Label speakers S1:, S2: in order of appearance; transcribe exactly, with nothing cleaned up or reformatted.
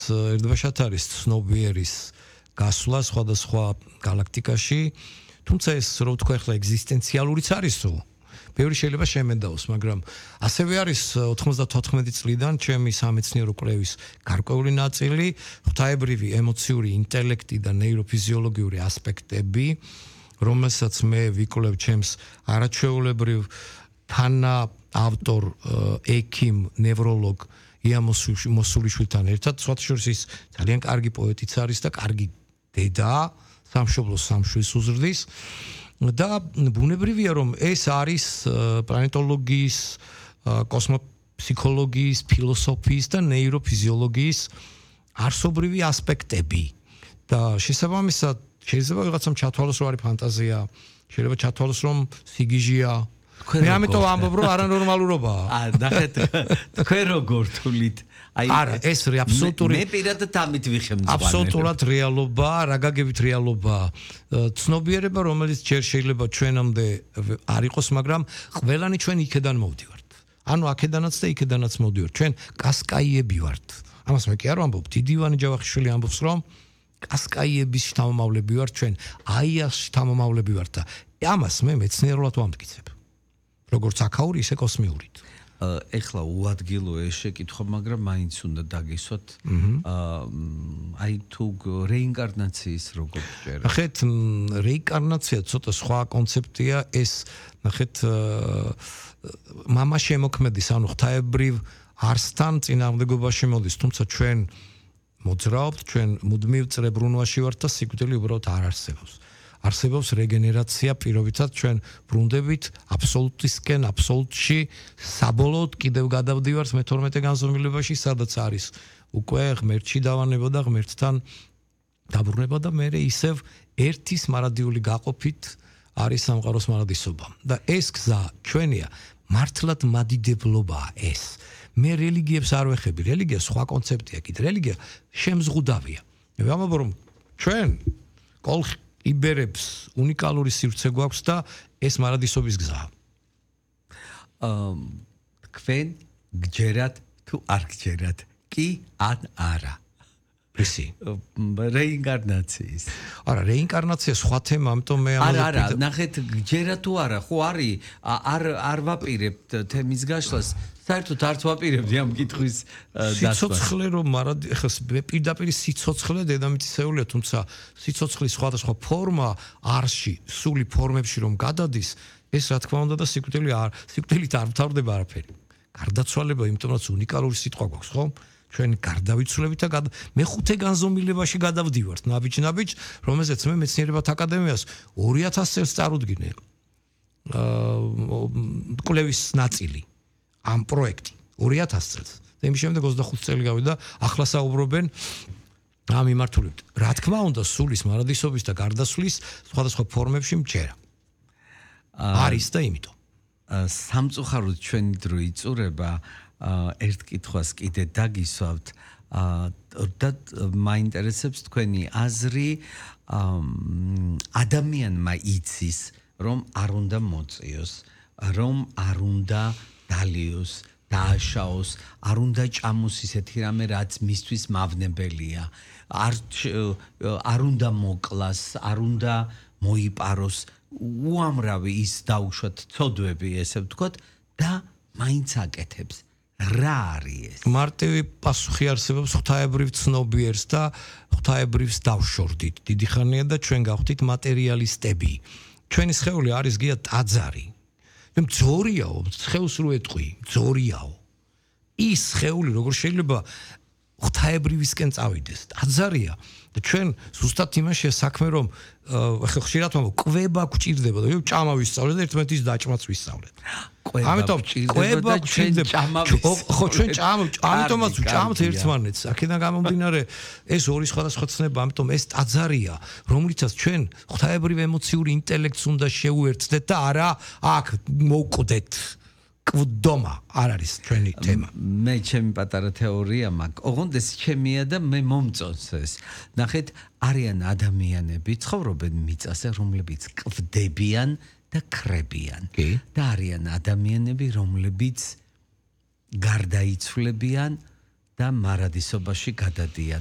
S1: ერთბაშად არის ცნობიერის გასვლა სხვადასხვა galaktikაში, თუმცა ეს რო ვთქვა ახლა ეგზისტენციალურიც არისო. ბევრი შეიძლება შემედაოს, მაგრამ ასევე არის ოთხმოცდათოთხმეტი წლიდან ჩემი სამეცნიერო კვლევის გარკვეული ნაწილი, ღვთაებრივი ემოციური ინტელექტი და ნეიროფიზიოლოგიური ასპექტები, რომელსაც მე ვიკვლევ ჩემს არაჩვეულებრივ თანა ავტორ ექიმ ნევროლოგ ია მოსულიშვილთან ერთად, სხვათა შორის ის ძალიან კარგი პოეტიც არის და კარგი დედა, სამშობლოს სამშვილს უზრდის. და ბუნებრივია რომ ეს არის პლანეტოლოგიის, კოსმოფსიქოლოგიის, ფილოსოფიის და ნეიროფიზიოლოგიის არსობრივი ასპექტები და შესაბამისად შეიძლება ვიღაცამ ჩათვალოს რომ არის ფანტაზია, შეიძლება ჩათვალოს რომ სიგიჟეა. მე ამიტომ ამბობ რომ არანორმალურობაა.
S2: აა ნახეთ თქვენ როგორ თulit
S1: არა, ეს აბსოლუტური
S2: მე პირადად ამით ვიხემძღვანე.
S1: აბსოლუტურად რეალობაა, რა გაგებით რეალობაა. ცნობიერება, რომელიც ჯერ შეიძლება ჩვენამდე არ იყოს, მაგრამ ყველანი ჩვენ იქედან მოვდივართ. ანუ აქედანაც და იქედანაც მოვდივართ. ჩვენ კასკაიები ვართ. ამას მე კი არ ვამბობ, დიდი ივანე ჯავახიშვილი ამბობს, რომ კასკაიების შთამომავლები ვართ ჩვენ, აიას შთამომავლები ვართ და ამას მე მეცნიერულად ვამტკიცებ. როგორც აქაური, ისე კოსმიურით.
S2: ეხლა უადგილო ეს შეკითხვა, მაგრამ მაინც უნდა დაგისვათ. აი თუ რეინკარნაციის როგორ ჭერა.
S1: ნახეთ, რეინკარნაცია ცოტა სხვა კონცეფტია, ეს ნახეთ მამა შემოქმედის, ანუ ღვთაებრივ არსთან წინააღმდეგობაში მოდის, თუმცა ჩვენ მოძრაობთ, ჩვენ მუდმივ წრებრუნვაში ვართ და სიკვდილი უბრალოდ არ არსებობს. არსებობს რეგენერაცია, პირობითად ჩვენ ბრუნდებით აბსოლუტისკენ, აბსოლუტში, საბოლოოდ კიდევ გადავდივართ მეთორმეტე განზომილებაში, სადაც არის უკვე ღმერთში დავანება და ღმერთთან დაბრუნება და მე ისევ ერთის მარადიული გაყოფით არის სამყაროს მარადისობა. და ეს გზა ჩვენია, მართლად მადიდებლობაა ეს. მე რელიგიებს არ ვეხები, რელიგია სხვა კონცეფტია კიდე, რელიგია შემზღუდავია. მე ვამბობ რომ ჩვენ კოლხი იბერებს უნიკალური სივრცე გვაქვს და ეს მარადისობის გზაა.
S2: აა თქვენ გჯერათ თუ არ გჯერათ? კი ან არა?
S1: ისი
S2: რეინკარნაციის.
S1: არა, რეინკარნაცია სხვა თემა, ამიტომ მე ამაზე
S2: არა, არა, ნახეთ გჯერათ თუ არა, ხო არის არ არ ვაპირებთ თემის გაშლას. საერთოდ არც ვაპირებდი ამ კითხვის
S1: დასვას. სიცოცხლე რომ მარად ეხლა პირდაპირ სიცოცხლე დედამიწისეულია, თუმცა სიცოცხლის სხვადასხვა ფორმა არსში, სული ფორმებში რომ გადადის, ეს რა თქმა უნდა და სიკვდილი არ სიკვდილით არ მთავრდება არაფერი. გარდაცვალება, იმიტომ რომ უნიკალური სიტყვა გვაქვს, ხო? ჩვენ გარდავიცვლებით და მეხუთე განზომილებაში გადავდივართ, ნაბიჯ-ნაბიჯ, რომელზეც მე მეცნიერებათა აკადემიას ორი ათას წელს წარუდგინე. აა კვლევის ნაწილი. ამ პროექტი ორი ათას წელს. და იმის შემდეგ ოცდახუთი წელი გავიდა, ახლა საუბრობენ ამ მიმართულებით. რა თქმა უნდა, სულის მარადისობის და გარდაცვლის სხვადასხვა ფორმებში მჯერა. არის და იმიტომ.
S2: სამწუხაროდ ჩვენი დრო იწურება, ერთ კითხვას კიდე დაგისვავთ და მაინტერესებს თქვენი აზრი ადამიანმა იცის, რომ არ უნდა მოწიოს, რომ არ უნდა დალიოს, დააშაოს, არ უნდა ჭამოს ისეთი რამე, რაც მისთვის მავნებელია, არ არ უნდა მოკლას, არ უნდა მოიპაროს, უამრავი ის დაუშვათ ცოდვები, ესე ვთქვათ, და მაინც აკეთებს. რა არის ეს?
S1: მარტივი პასუხი არსებობს, ღვთაებრივ ცნობიერს და ღვთაებრივს დავშორდით. დიდი ხანია და ჩვენ გავხდით მატერიალისტები. ჩვენი სხეული არის გია ტაძარი. მძორიაო, სხეულს რო ეტყვი, მძორიაო. ის სხეული როგორ შეიძლება ღვთაებრივისკენ წავიდეს? ტაძარია. და ჩვენ ზუსტად იმაშია საქმე, რომ ახლა ხშირად ვამბობ, კვება გვჭირდება და ჭამა ვისწავლეთ და ერთმანეთის დაჭმაც ვისწავლეთ.
S2: ამიტომ კვება
S1: გვჭირდება. ხო, ჩვენ ჭამა, ამიტომაც ვჭამთ ერთმანეთს. აქედან გამომდინარე, ეს ორი სხვადასხვა ცნება, ამიტომ ეს ტაძარია, რომლითაც ჩვენ ღვთაებრივ ემოციური ინტელექტს უნდა შევუერთდეთ და არა აქ მოვკვდეთ. კვდომა არ არის ჩვენი თემა.
S2: მე ჩემი პატარა თეორია მაქვს. ოღონდ ეს ჩემია და მე მომწონს ეს. ნახეთ, არიან ადამიანები, ცხოვრობენ მიწაზე, რომლებიც კვდებიან და ხრებიან. და არიან ადამიანები, რომლებიც გარდაიცვლებიან და მარადისობაში გადადიან.